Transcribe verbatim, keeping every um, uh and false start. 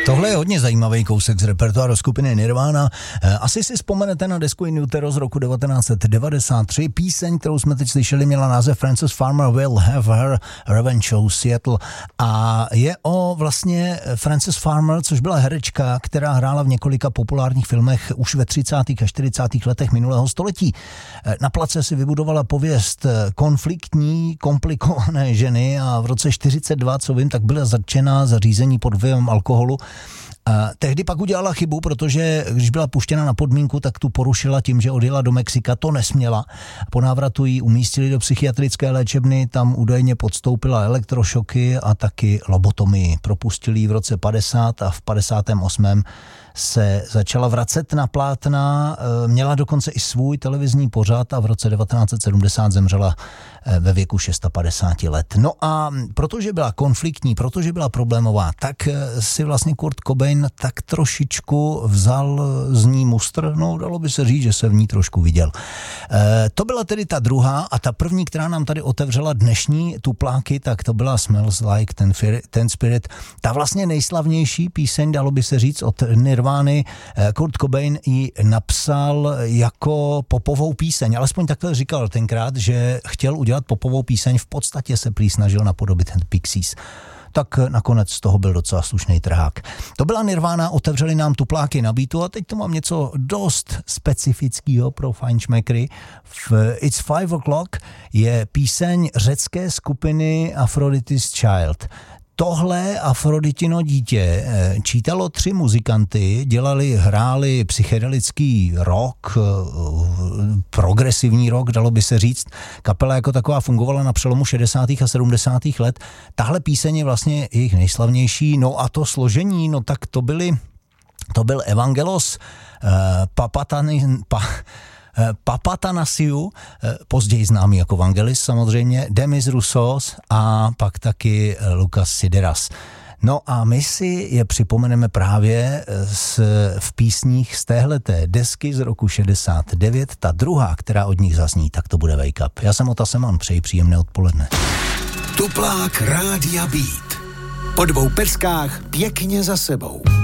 Tohle je hodně zajímavý kousek z repertoáru skupiny Nirvana. Asi si vzpomenete na desku In Utero z roku devatenáct set devadesát tři. Píseň, kterou jsme teď slyšeli, měla název Frances Farmer Will Have Her Revenge Show Seattle a je o vlastně Frances Farmer, což byla herečka, která hrála v několika populárních filmech už ve třicátých a čtyřicátých letech minulého století. Na place si vybudovala pověst konfliktní, komplikované ženy a v roce čtyřicet dva, co vím, tak byla zatčena za řízení pod vlivem alkoholu. A tehdy pak udělala chybu, protože když byla puštěna na podmínku, tak tu porušila tím, že odjela do Mexika, to nesměla. Po návratu ji umístili do psychiatrické léčebny, tam údajně podstoupila elektrošoky a taky lobotomii. Propustili ji v roce padesát a v padesátém osmém se začala vracet na plátna, měla dokonce i svůj televizní pořad a v roce devatenáct set sedmdesát zemřela ve věku padesát šest let. No a protože byla konfliktní, protože byla problémová, tak si vlastně Kurt Cobain tak trošičku vzal z ní mustr, no dalo by se říct, že se v ní trošku viděl. E, to byla tedy ta druhá a ta první, která nám tady otevřela dnešní tupláky, tak to byla Smells Like Ten, Ten Spirit. Ta vlastně nejslavnější píseň, dalo by se říct, od Nirvány. Kurt Cobain ji napsal jako popovou píseň, alespoň takhle říkal tenkrát, že chtěl udělat popovou píseň, v podstatě se prý snažil napodobit Pixies. Tak nakonec z toho byl docela slušný trhák. To byla Nirvana, otevřeli nám tupláky na beatu a teď tu mám něco dost specifického pro fajnšmekry. V It's Five O'Clock je píseň řecké skupiny Aphrodite's Child. Tohle Afroditino dítě čítalo tři muzikanty, dělali, hráli psychedelický rock, progresivní rock, dalo by se říct. Kapela jako taková fungovala na přelomu šedesátých a sedmdesátých let. Tahle píseň je vlastně jejich nejslavnější. No a to složení, no tak to byly, to byl Evangelos uh, Papatany, pa, Papatanasiu, později známý jako Vangelis samozřejmě, Demis Roussos a pak taky Lukas Sideras. No a my si je připomeneme právě s, v písních z téhleté desky z roku šedesát devět. Ta druhá, která od nich zazní, tak to bude Wake Up. Já jsem Ota Seman, přeji příjemné odpoledne. Tuplák Rádia Beat. Po dvou peskách pěkně za sebou.